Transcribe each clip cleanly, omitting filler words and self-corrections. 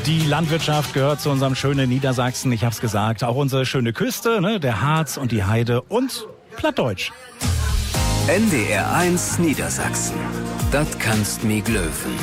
Die Landwirtschaft gehört zu unserem schönen Niedersachsen. Ich habe es gesagt, auch unsere schöne Küste, ne, der Harz und die Heide und Plattdeutsch. NDR 1 Niedersachsen. Das kannst mi glöwen.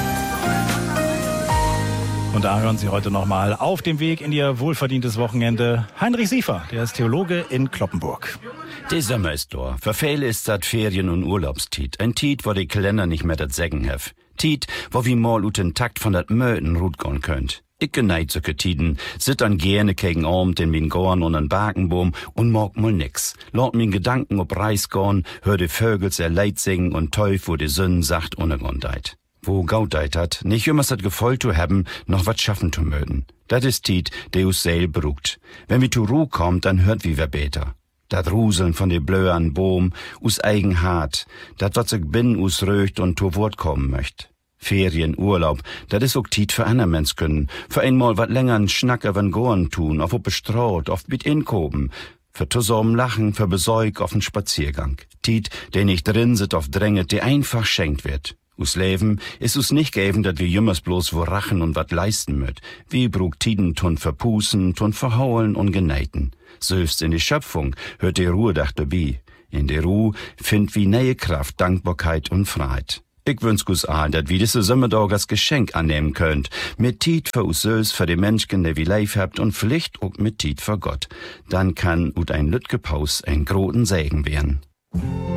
Und da hören Sie heute nochmal auf dem Weg in Ihr wohlverdientes Wochenende Heinrich Siefer, der ist Theologe in Cloppenburg. Der Sommer ist da. Für viele ist das Ferien- und Urlaubstiet. Ein Tiet, wo die Kalender nicht mehr das Sägen hef. Tiet, wo wie mal ut den Takt von dat Möten rut gehen könnt. Ich geneid solche Tiden, sit dann gerne gegen Abend in min Gorn und an Bakenboom und mag mal nix. Laut min Gedanken ob Reis gehen, hör die Vögels ihr Leid singen und Teuf, wo die Sünden sacht untergrundeit. Wo gaudeit hat, nicht immer dat Gefühl zu haben, noch wat schaffen zu mögen. Dat is Tiet, der us seel brugt. Wenn wir zu Ruh kommt, dann hört wie wer beter. Dat Ruseln von de blöern Boom, us eigen hart, dat wat sich bin us röcht und zu Wort kommen möcht. Ferien, Urlaub, dat is ook Tiet für ander Mens können, für einmal wat längern Schnack übern Gorn tun, auf ob bestraut, auf mit inkoben, für zusammen lachen, für Besäug auf n Spaziergang. Tiet, der nicht drin sit auf Dränge, der einfach schenkt wird. Us Leben is us nicht geben, dat wir jümmers bloß wo rachen und wat leisten möt. Wie brug Tiden tun verpusen, tun verhaulen und geneiten. Selbst in die Schöpfung hört die Ruhe dach dabei. In der Ruhe find wie neue Kraft, Dankbarkeit und Freiheit. Ich wünsch us all, dat wie diese Sommerdag als Geschenk annehmen könnt. Mit Tiet für us selbst, für die Menschen, der wie lief habt und Pflicht auch mit Tiet für Gott. Dann kann ut ein Lütgepaus ein groten Segen werden.